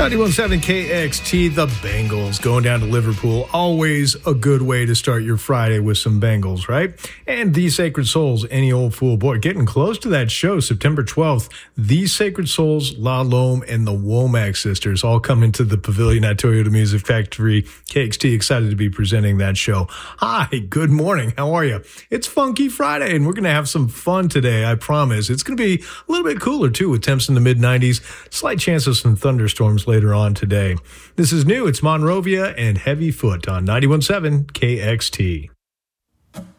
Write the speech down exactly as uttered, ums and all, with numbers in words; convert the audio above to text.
ninety-one point seven K X T, the Bengals going down to Liverpool. Always a good way to start your Friday with some Bengals, right? And The Sacred Souls, Any Old Fool. Boy, getting close to that show, September twelfth. The Sacred Souls, La Lome, and the Womack Sisters all come into the Pavilion at Toyota Music Factory. K X T excited to be presenting that show. Hi, good morning. How are you? It's Funky Friday, and we're going to have some fun today, I promise. It's going to be a little bit cooler, too, with temps in the mid nineties. Slight chance of some thunderstorms later on today. This is new. It's Monrovia and Heavy Foot on ninety-one point seven K X T.